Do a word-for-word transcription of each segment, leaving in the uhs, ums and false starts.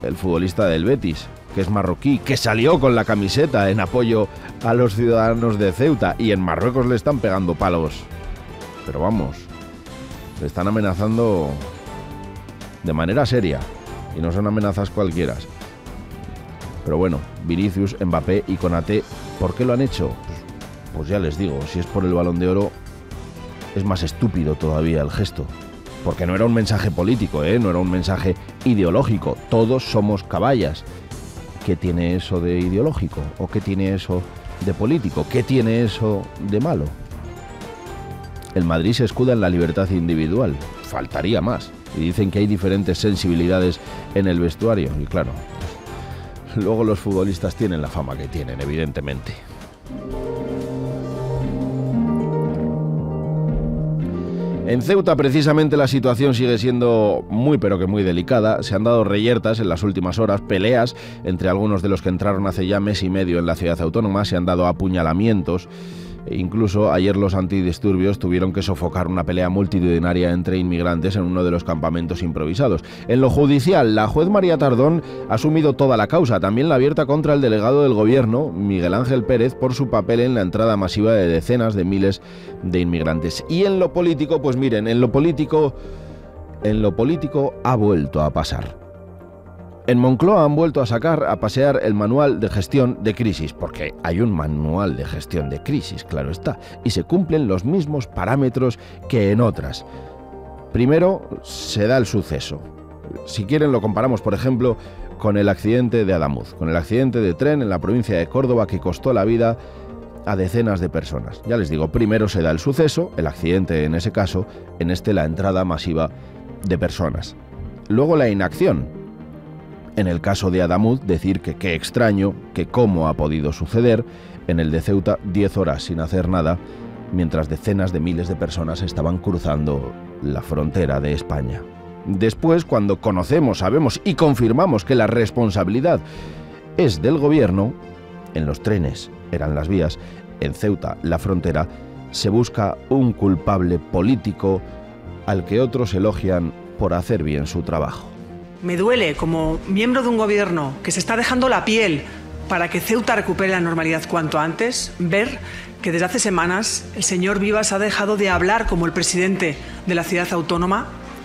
el futbolista del Betis, que es marroquí, que salió con la camiseta en apoyo a los ciudadanos de Ceuta, y en Marruecos le están pegando palos. Pero vamos, le están amenazando de manera seria, y no son amenazas cualquiera. Pero bueno, Vinicius, Mbappé y Konaté, ¿por qué lo han hecho? Pues, pues ya les digo, si es por el Balón de Oro, es más estúpido todavía el gesto. Porque no era un mensaje político, ¿eh? No era un mensaje ideológico. Todos somos caballas. ¿Qué tiene eso de ideológico? ¿O qué tiene eso de político? ¿Qué tiene eso de malo? El Madrid se escuda en la libertad individual. Faltaría más. Y dicen que hay diferentes sensibilidades en el vestuario. Y claro, luego los futbolistas tienen la fama que tienen, evidentemente. En Ceuta, precisamente, la situación sigue siendo muy pero que muy delicada. Se han dado reyertas en las últimas horas, peleas entre algunos de los que entraron hace ya mes y medio en la ciudad autónoma, se han dado apuñalamientos. E incluso ayer los antidisturbios tuvieron que sofocar una pelea multitudinaria entre inmigrantes en uno de los campamentos improvisados. En lo judicial, la juez María Tardón ha asumido toda la causa, también la abierta contra el delegado del gobierno, Miguel Ángel Pérez, por su papel en la entrada masiva de decenas de miles de inmigrantes. Y en lo político, pues miren, en lo político, en lo político ha vuelto a pasar. En Moncloa han vuelto a sacar a pasear el manual de gestión de crisis, porque hay un manual de gestión de crisis, claro está, y se cumplen los mismos parámetros que en otras. Primero, se da el suceso. Si quieren lo comparamos, por ejemplo, con el accidente de Adamuz, con el accidente de tren en la provincia de Córdoba que costó la vida a decenas de personas. Ya les digo, primero se da el suceso, el accidente en ese caso, en este la entrada masiva de personas. Luego la inacción. En el caso de Adamuz, decir que qué extraño, que cómo ha podido suceder. En el de Ceuta, diez horas sin hacer nada, mientras decenas de miles de personas estaban cruzando la frontera de España. Después, cuando conocemos, sabemos y confirmamos que la responsabilidad es del gobierno, en los trenes eran las vías, en Ceuta, la frontera, se busca un culpable político al que otros elogian por hacer bien su trabajo. Me duele, como miembro de un gobierno que se está dejando la piel para que Ceuta recupere la normalidad cuanto antes, ver que desde hace semanas el señor Vivas ha dejado de hablar como el presidente de la ciudad autónoma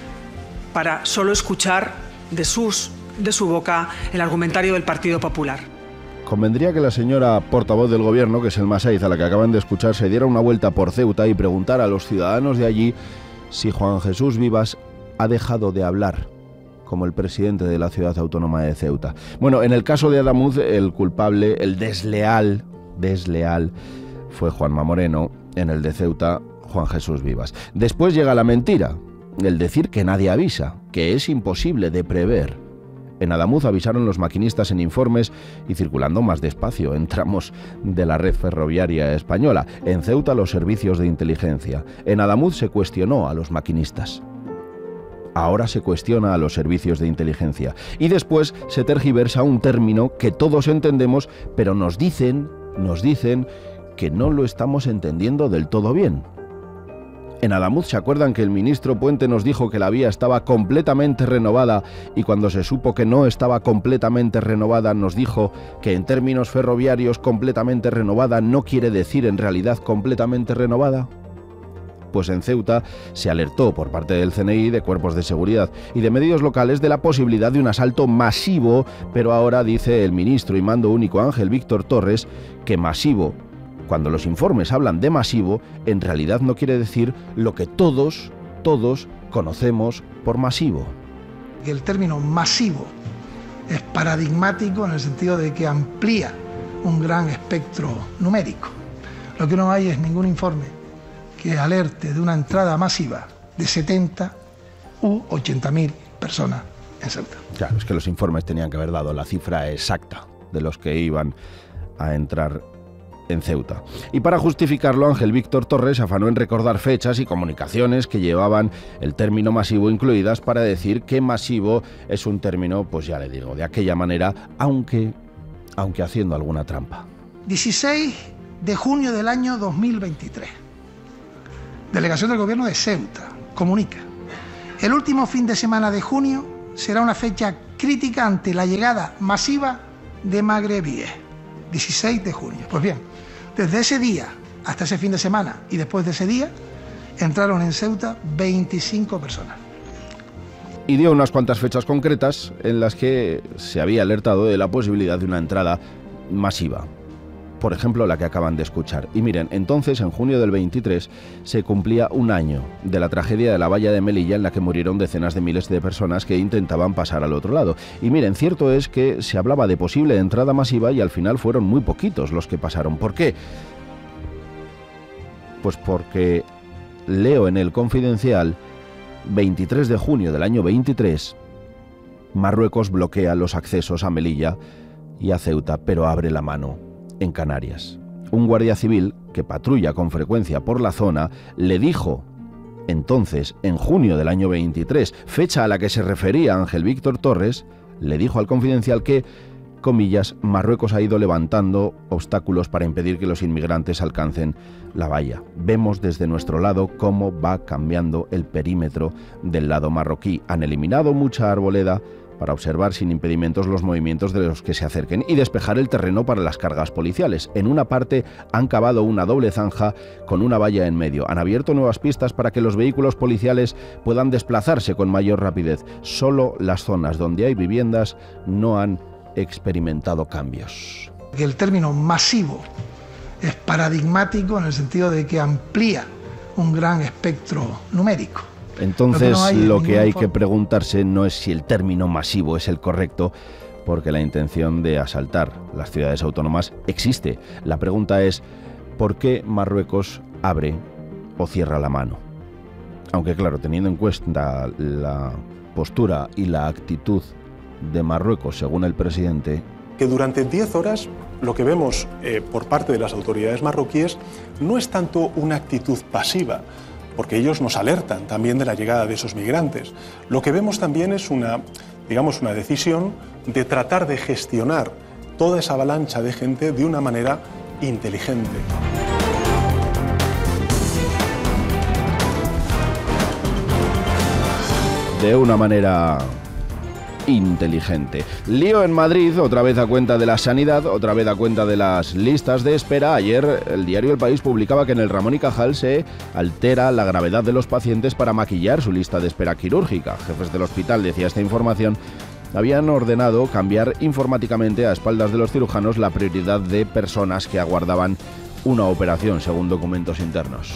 para solo escuchar de, sus, de su boca el argumentario del Partido Popular. Convendría que la señora portavoz del gobierno, que es el Masaiz, a la que acaban de escuchar, se diera una vuelta por Ceuta y preguntara a los ciudadanos de allí si Juan Jesús Vivas ha dejado de hablar como el presidente de la ciudad autónoma de Ceuta. Bueno, en el caso de Adamuz, el culpable, el desleal, desleal, fue Juanma Moreno. En el de Ceuta, Juan Jesús Vivas. Después llega la mentira, el decir que nadie avisa, que es imposible de prever. En Adamuz avisaron los maquinistas en informes y circulando más despacio en tramos de la red ferroviaria española. En Ceuta, los servicios de inteligencia. En Adamuz se cuestionó a los maquinistas. Ahora se cuestiona a los servicios de inteligencia. Y después se tergiversa un término que todos entendemos, pero nos dicen, nos dicen que no lo estamos entendiendo del todo bien. En Adamuz, ¿se acuerdan que el ministro Puente nos dijo que la vía estaba completamente renovada y cuando se supo que no estaba completamente renovada nos dijo que en términos ferroviarios completamente renovada no quiere decir en realidad completamente renovada? Pues en Ceuta se alertó por parte del C N I, de cuerpos de seguridad y de medios locales de la posibilidad de un asalto masivo, pero ahora dice el ministro y mando único Ángel Víctor Torres que masivo, cuando los informes hablan de masivo, en realidad no quiere decir lo que todos, todos conocemos por masivo. El término masivo es paradigmático en el sentido de que amplía un gran espectro numérico. Lo que no hay es ningún informe que alerte de una entrada masiva de setenta u ochenta mil personas en Ceuta. Claro, es que los informes tenían que haber dado la cifra exacta de los que iban a entrar en Ceuta. Y para justificarlo, Ángel Víctor Torres afanó en recordar fechas y comunicaciones que llevaban el término masivo incluidas para decir que masivo es un término, pues ya le digo, de aquella manera, aunque, aunque haciendo alguna trampa. dieciséis de junio del año dos mil veintitrés. Delegación del Gobierno de Ceuta comunica: el último fin de semana de junio será una fecha crítica ante la llegada masiva de magrebíes, dieciséis de junio. Pues bien, desde ese día hasta ese fin de semana y después de ese día, entraron en Ceuta veinticinco personas. Y dio unas cuantas fechas concretas en las que se había alertado de la posibilidad de una entrada masiva. Por ejemplo, la que acaban de escuchar. Y miren, entonces, en junio del veintitrés, se cumplía un año de la tragedia de la valla de Melilla, en la que murieron decenas de miles de personas que intentaban pasar al otro lado. Y miren, cierto es que se hablaba de posible entrada masiva y al final fueron muy poquitos los que pasaron. ¿Por qué? Pues porque leo en El Confidencial, veintitrés de junio del año veintitrés, Marruecos bloquea los accesos a Melilla y a Ceuta, pero abre la mano en Canarias. Un guardia civil que patrulla con frecuencia por la zona le dijo entonces, en junio del año veintitrés, fecha a la que se refería Ángel Víctor Torres, le dijo al Confidencial que, comillas, Marruecos ha ido levantando obstáculos para impedir que los inmigrantes alcancen la valla. Vemos desde nuestro lado cómo va cambiando el perímetro del lado marroquí. Han eliminado mucha arboleda para observar sin impedimentos los movimientos de los que se acerquen y despejar el terreno para las cargas policiales. En una parte han cavado una doble zanja con una valla en medio. Han abierto nuevas pistas para que los vehículos policiales puedan desplazarse con mayor rapidez. Solo las zonas donde hay viviendas no han experimentado cambios. El término masivo es paradigmático en el sentido de que amplía un gran espectro numérico. Entonces, lo que, no lo que hay que preguntarse no es si el término masivo es el correcto, porque la intención de asaltar las ciudades autónomas existe. La pregunta es, ¿por qué Marruecos abre o cierra la mano? Aunque claro, teniendo en cuenta la postura y la actitud de Marruecos, según el presidente, que durante diez horas lo que vemos eh, por parte de las autoridades marroquíes no es tanto una actitud pasiva, porque ellos nos alertan también de la llegada de esos migrantes. Lo que vemos también es una, digamos, una decisión de tratar de gestionar toda esa avalancha de gente de una manera inteligente. De una manera inteligente. Lío en Madrid, otra vez a cuenta de la sanidad, otra vez a cuenta de las listas de espera. Ayer el diario El País publicaba que en el Ramón y Cajal se altera la gravedad de los pacientes para maquillar su lista de espera quirúrgica. Jefes del hospital, decía esta información, habían ordenado cambiar informáticamente a espaldas de los cirujanos la prioridad de personas que aguardaban una operación, según documentos internos.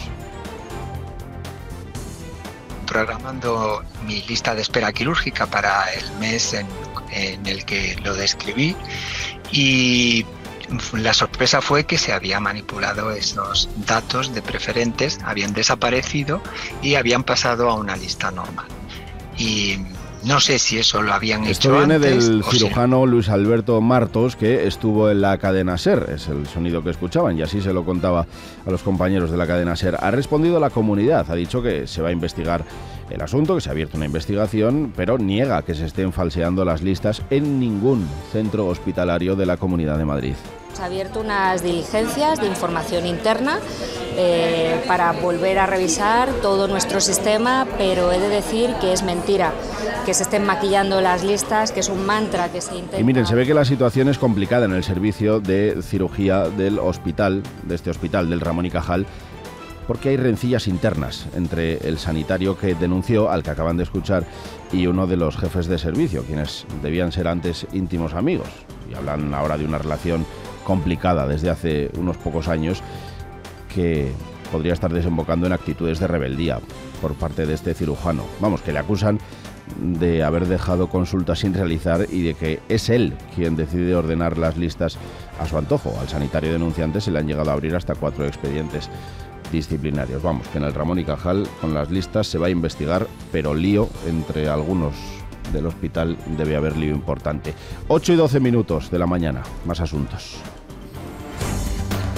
Programando mi lista de espera quirúrgica para el mes en, en el que lo describí, y la sorpresa fue que se había manipulado esos datos de preferentes, habían desaparecido y habían pasado a una lista normal. Y no sé si eso lo habían Esto hecho viene antes. del o cirujano Luis Alberto Martos, que estuvo en la cadena SER, es el sonido que escuchaban, y así se lo contaba a los compañeros de la cadena SER. Ha respondido la comunidad, ha dicho que se va a investigar el asunto, que se ha abierto una investigación, pero niega que se estén falseando las listas en ningún centro hospitalario de la Comunidad de Madrid. Se ha abierto unas diligencias de información interna eh, para volver a revisar todo nuestro sistema, pero he de decir que es mentira que se estén maquillando las listas, que es un mantra que se intenta... Y miren, se ve que la situación es complicada en el servicio de cirugía del hospital, de este hospital del Ramón y Cajal, porque hay rencillas internas entre el sanitario que denunció, al que acaban de escuchar, y uno de los jefes de servicio, quienes debían ser antes íntimos amigos, y hablan ahora de una relación complicada desde hace unos pocos años que podría estar desembocando en actitudes de rebeldía por parte de este cirujano. Vamos, que le acusan de haber dejado consultas sin realizar y de que es él quien decide ordenar las listas a su antojo. Al sanitario denunciante se le han llegado a abrir hasta cuatro expedientes disciplinarios. Vamos, que en el Ramón y Cajal con las listas se va a investigar, pero lío entre algunos del hospital debe haber lío importante. ocho y doce minutos de la mañana, más asuntos.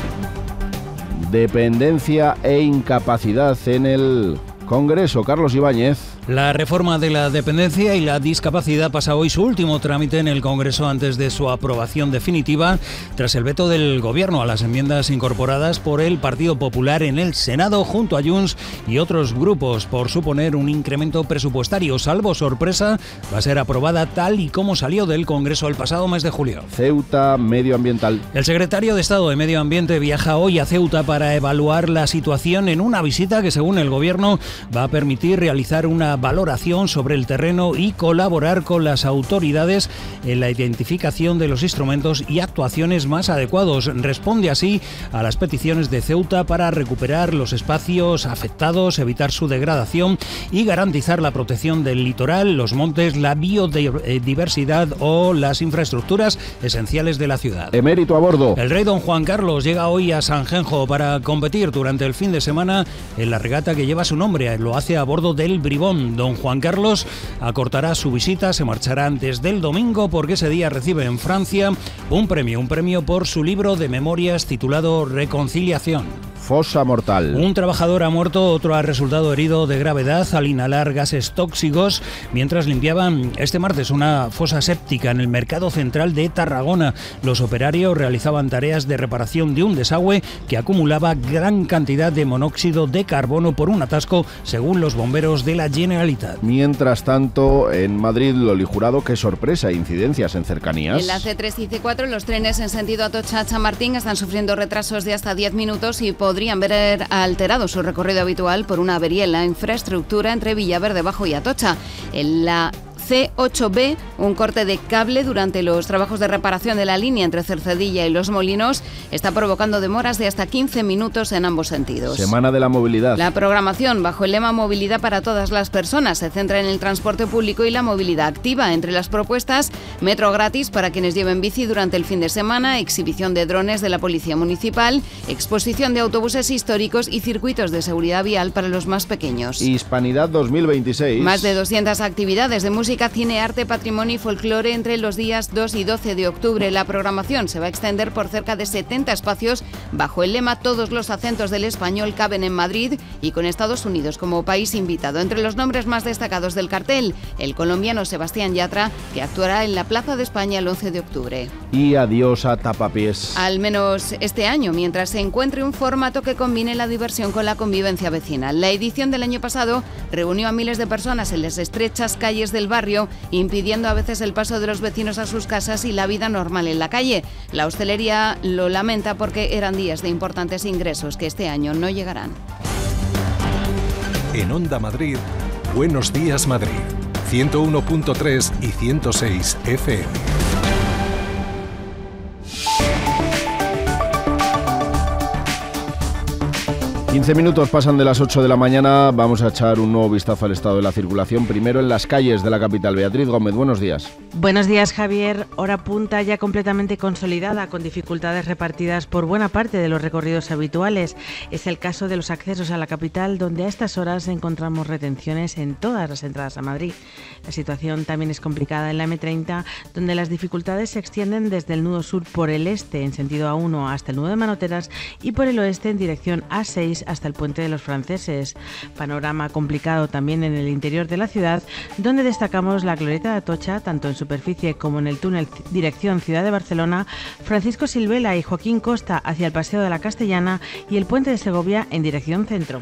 Dependencia e incapacidad en el Congreso. Carlos Ibáñez. La reforma de la dependencia y la discapacidad pasa hoy su último trámite en el Congreso antes de su aprobación definitiva, tras el veto del Gobierno a las enmiendas incorporadas por el Partido Popular en el Senado junto a Junts y otros grupos por suponer un incremento presupuestario. Salvo sorpresa, va a ser aprobada tal y como salió del Congreso el pasado mes de julio. Ceuta, medioambiental. El secretario de Estado de Medio Ambiente viaja hoy a Ceuta para evaluar la situación en una visita que, según el Gobierno, va a permitir realizar una valoración sobre el terreno y colaborar con las autoridades en la identificación de los instrumentos y actuaciones más adecuados. Responde así a las peticiones de Ceuta para recuperar los espacios afectados, evitar su degradación y garantizar la protección del litoral, los montes, la biodiversidad o las infraestructuras esenciales de la ciudad. Emérito a bordo. El rey don Juan Carlos llega hoy a Sanjenjo para competir durante el fin de semana en la regata que lleva su nombre. Lo hace a bordo del Bribón. Don Juan Carlos acortará su visita, se marchará antes del domingo porque ese día recibe en Francia un premio, un premio por su libro de memorias titulado Reconciliación. Fosa mortal. Un trabajador ha muerto, otro ha resultado herido de gravedad al inhalar gases tóxicos mientras limpiaban este martes una fosa séptica en el mercado central de Tarragona. Los operarios realizaban tareas de reparación de un desagüe que acumulaba gran cantidad de monóxido de carbono por un atasco, según los bomberos de la Generalitat. Mientras tanto, en Madrid, Loli Jurado, qué sorpresa, incidencias en cercanías. En la C tres y C cuatro, los trenes en sentido Atocha-Chamartín están sufriendo retrasos de hasta diez minutos y podrían ver alterado su recorrido habitual por una avería en la infraestructura entre Villaverde Bajo y Atocha. En la C ocho B, un corte de cable durante los trabajos de reparación de la línea entre Cercedilla y Los Molinos está provocando demoras de hasta quince minutos en ambos sentidos. Semana de la movilidad. La programación, bajo el lema Movilidad para todas las personas, se centra en el transporte público y la movilidad activa. Entre las propuestas, metro gratis para quienes lleven bici durante el fin de semana, exhibición de drones de la Policía Municipal, exposición de autobuses históricos y circuitos de seguridad vial para los más pequeños. Hispanidad dos mil veintiséis. Más de doscientas actividades de música, cine, arte, patrimonio y folclore entre los días dos y doce de octubre. La programación se va a extender por cerca de setenta espacios bajo el lema Todos los acentos del español caben en Madrid y con Estados Unidos como país invitado. Entre los nombres más destacados del cartel, el colombiano Sebastián Yatra, que actuará en la Plaza de España el once de octubre. Y adiós a tapapiés. Al menos este año, mientras se encuentre un formato que combine la diversión con la convivencia vecinal. La edición del año pasado reunió a miles de personas en las estrechas calles del barrio, impidiendo a veces el paso de los vecinos a sus casas y la vida normal en la calle. La hostelería lo lamenta porque eran días de importantes ingresos que este año no llegarán. En Onda Madrid, Buenos Días Madrid, ciento uno punto tres y ciento seis F M. quince minutos pasan de las ocho de la mañana. Vamos a echar un nuevo vistazo al estado de la circulación. Primero en las calles de la capital. Beatriz Gómez, buenos días. Buenos días, Javier. Hora punta ya completamente consolidada, con dificultades repartidas por buena parte de los recorridos habituales. Es el caso de los accesos a la capital, donde a estas horas encontramos retenciones en todas las entradas a Madrid. La situación también es complicada en la eme treinta, donde las dificultades se extienden desde el nudo sur por el este en sentido A uno hasta el nudo de Manoteras y por el oeste en dirección A seis hasta el puente de los Franceses. Panorama complicado también en el interior de la ciudad, donde destacamos la glorieta de Atocha, tanto en superficie como en el túnel dirección Ciudad de Barcelona, Francisco Silvela y Joaquín Costa hacia el Paseo de la Castellana y el puente de Segovia en dirección centro.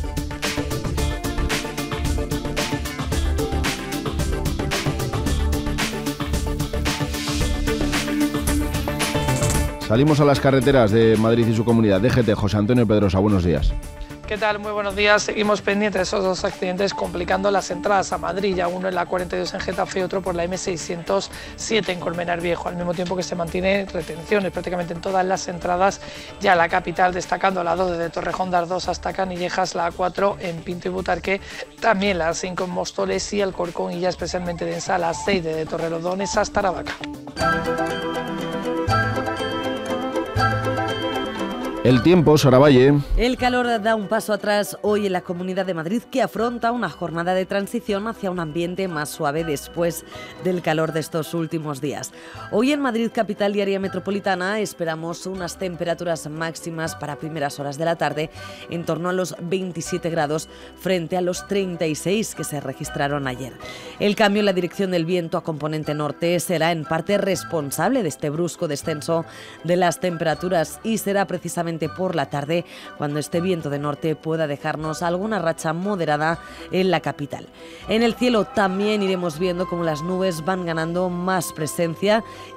Salimos a las carreteras de Madrid y su comunidad. D G T, José Antonio Pedrosa, buenos días. ¿Qué tal? Muy buenos días. Seguimos pendientes de esos dos accidentes complicando las entradas a Madrid, ya uno en la cuarenta y dos en Getafe y otro por la eme seiscientos siete en Colmenar Viejo, al mismo tiempo que se mantiene retenciones prácticamente en todas las entradas ya a la capital, destacando la dos desde Torrejón de Ardoz hasta Canillejas, la A cuatro en Pinto y Butarque, también la cinco en Móstoles y Alcorcón, y ya especialmente densa la seis desde Torrelodones hasta Aravaca. El tiempo, Sara Valle. El calor da un paso atrás hoy en la Comunidad de Madrid, que afronta una jornada de transición hacia un ambiente más suave después del calor de estos últimos días. Hoy en Madrid, capital y área metropolitana, esperamos unas temperaturas máximas para primeras horas de la tarde en torno a los veintisiete grados frente a los treinta y seis que se registraron ayer. El cambio en la dirección del viento a componente norte será en parte responsable de este brusco descenso de las temperaturas y será precisamente por la tarde cuando este viento de norte pueda dejarnos alguna racha moderada en la capital. En el cielo también iremos viendo cómo las nubes van ganando más presencia